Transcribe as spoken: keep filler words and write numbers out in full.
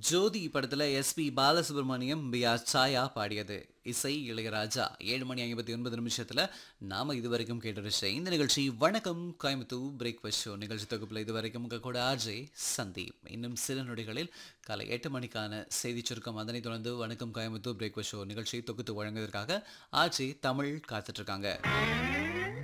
ஜோதி படத்துல SP Balasubramaniam B R சாயா பாடியது. இசை இளையராஜா. ஏழு மணி ஐம்பத்தி ஒன்பது நிமிஷத்துல நாம இதுவரைக்கும் கேட்டு இந்த நிகழ்ச்சி வணக்கம் கோயம்புத்தூர் பிரேக்ஃபாஸ்ட் ஷோ நிகழ்ச்சி தொகுப்புல இதுவரைக்கும் உங்க கூட ஆர்ஜே சந்தீப். இன்னும் சில நொடிகளில் காலை எட்டு மணிக்கான செய்தி சுருக்கம். அதனைத் தொடர்ந்து வணக்கம் கோயம்புத்தூர் பிரேக்ஃபாஸ்ட் ஷோ நிகழ்ச்சியை தொகுத்து வழங்குவதற்காக ஆர்ஜே தமிழ் காத்துட்டு இருக்காங்க.